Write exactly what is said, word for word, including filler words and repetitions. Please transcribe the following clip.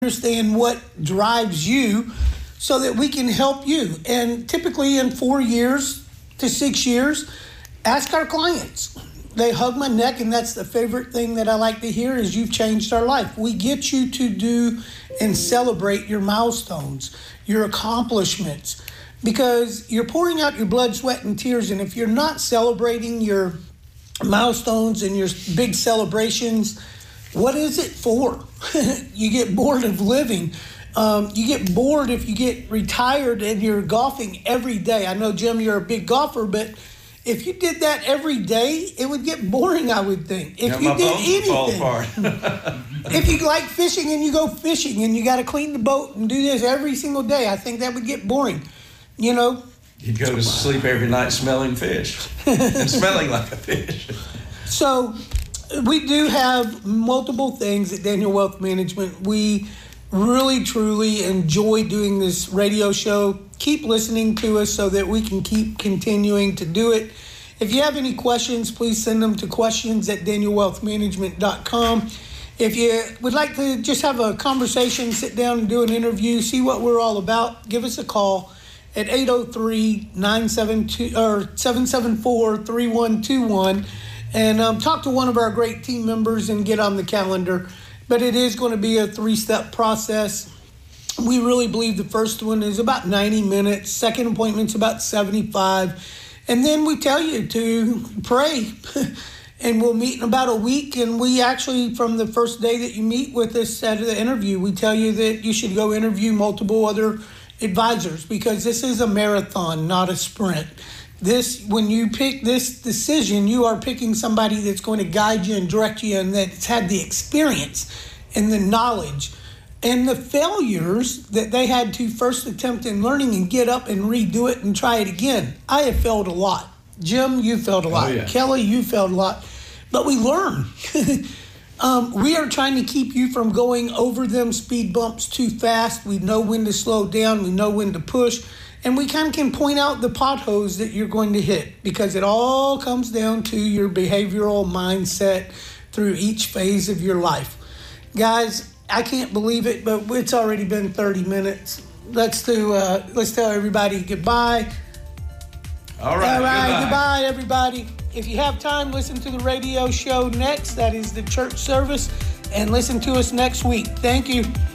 understand what drives you so that we can help you. And typically in four years to six years, ask our clients. They hug my neck, and that's the favorite thing that I like to hear is you've changed our life. We get you to do and celebrate your milestones, your accomplishments, because you're pouring out your blood, sweat, and tears. And if you're not celebrating your milestones and your big celebrations, what is it for? You get bored of living. Um, you get bored if you get retired and you're golfing every day. I know, Jim, you're a big golfer, but if you did that every day, it would get boring, I would think. If yeah, you did anything, fall apart. If you like fishing and you go fishing and you got to clean the boat and do this every single day, I think that would get boring. You know, you'd go to sleep every night smelling fish and smelling like a fish. So we do have multiple things at Daniel Wealth Management. We really, truly enjoy doing this radio show. Keep listening to us so that we can keep continuing to do it. If you have any questions, please send them to questions at daniel wealth management dot com. If you would like to just have a conversation, sit down and do an interview, see what we're all about, give us a call at eight oh three, nine seven two or seven seven four, three one two one. And um, talk to one of our great team members and get on the calendar. But it is going to be a three-step process. We really believe the first one is about ninety minutes. Second appointment's about seventy-five. And then we tell you to pray. And we'll meet in about a week. And we actually, from the first day that you meet with us at the interview, we tell you that you should go interview multiple other advisors because this is a marathon, not a sprint. This, when you pick this decision, you are picking somebody that's going to guide you and direct you and that's had the experience and the knowledge and the failures that they had to first attempt in learning and get up and redo it and try it again. I have failed a lot. Jim, you failed a lot. Oh, yeah. Kelly, you failed a lot. But we learn. um, we are trying to keep you from going over them speed bumps too fast. We know when to slow down. We know when to push. And we kind of can point out the potholes that you're going to hit because it all comes down to your behavioral mindset through each phase of your life. Guys, I can't believe it, but it's already been thirty minutes. Let's do. Uh, let's tell everybody goodbye. All right. All right. Goodbye. Goodbye, everybody. If you have time, listen to the radio show next. That is the church service. And listen to us next week. Thank you.